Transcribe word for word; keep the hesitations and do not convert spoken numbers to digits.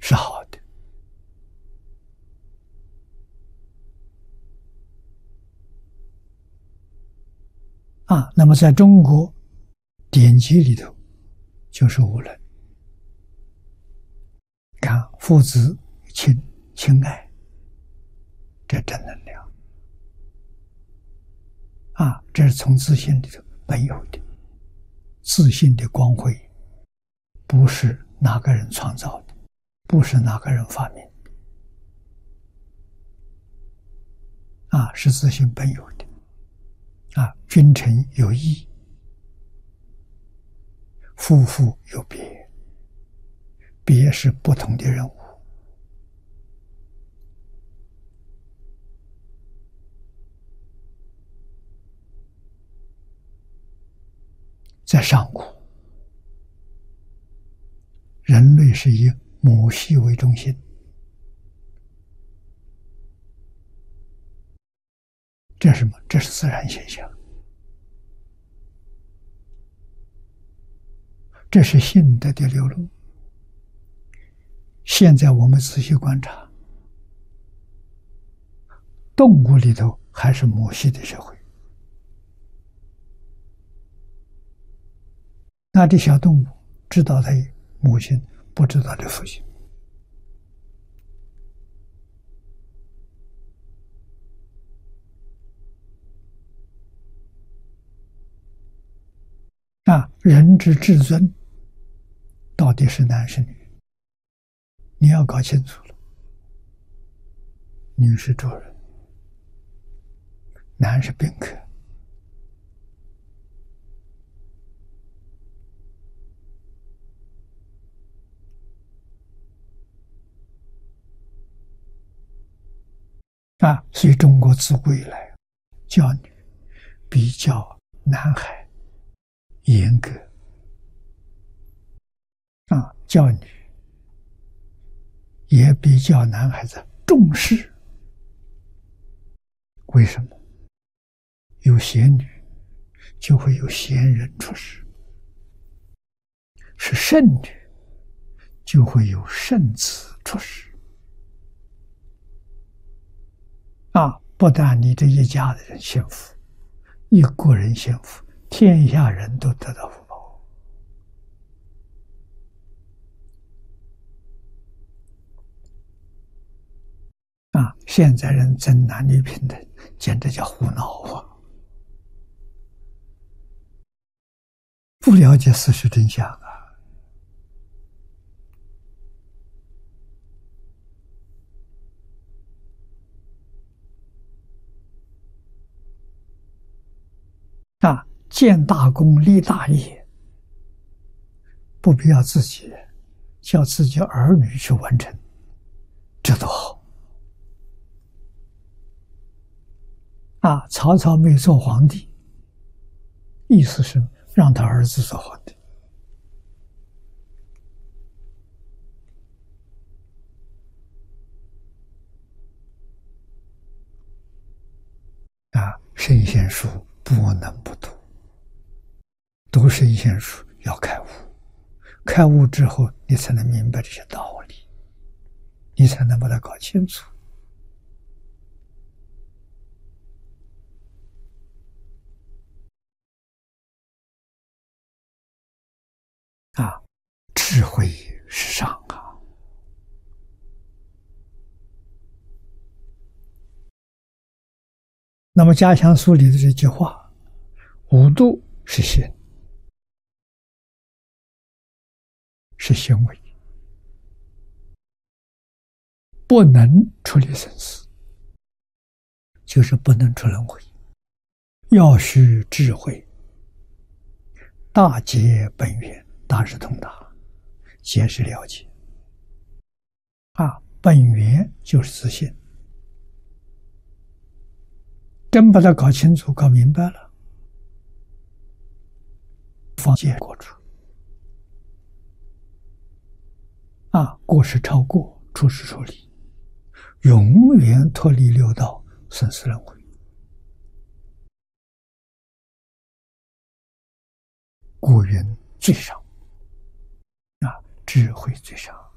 是好的。啊，那么在中国典籍里头，就是无论看父子亲亲爱，这正能量啊，这是从自信里头本有的自信的光辉，不是哪个人创造的，不是哪个人发明的啊，是自信本有的啊。君臣有义，夫妇有别，别是不同的人物。在上古，人类是以母系为中心，这是什么？这是自然现象，这是性德的流露。现在我们仔细观察，动物里头还是母系的社会，那这小动物知道它母亲，不知道它父亲。啊，人之至尊到底是男是女？你要搞清楚了。女是主人，男是宾客。啊，所以中国自古以来教女比较男孩严格啊，教女也比较男孩子重视。为什么？有贤女就会有贤人出世，是圣女就会有圣子出世。啊，不但你这一家的人幸福，一国人幸福，天下人都得到福报。啊，现在人争男女平等，简直叫胡闹啊！不了解事实真相啊！啊，建大功立大业，不必要自己，叫自己儿女去完成，这多好！啊，曹操没做皇帝，意思是让他儿子做皇帝。啊，圣贤书不能不读，读圣贤书要开悟，开悟之后你才能明白这些道理，你才能把它搞清楚。啊，智慧是上啊！那么《家乡书》里的这句话，五度是心，是行为，不能处理生死，就是不能出轮回，要须智慧，大解本源，大是通达，解是了解。啊，本源就是自信，真把它搞清楚、搞明白了，方见过处。啊，过是超过，处是处理，永远脱离六道生死轮回。故云最上，啊，智慧最上。